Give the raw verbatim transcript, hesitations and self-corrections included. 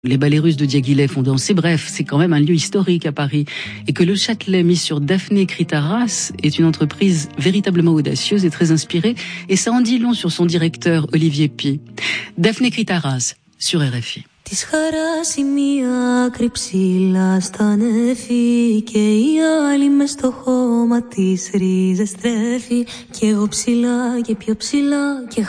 Les ballets russes de Diaghilev ont dansé, bref, c'est quand même un lieu historique à Paris. Et que le Châtelet mis sur Daphné Kritaras est une entreprise véritablement audacieuse et très inspirée, et ça en dit long sur son directeur Olivier Py. Daphné Kritaras, sur R F I. Της χαράς η μία κρυψίλα στα νεφή και η άλλη μες στο χώμα της ρίζες τρέφει κι εγώ ψηλά και πιο ψηλά και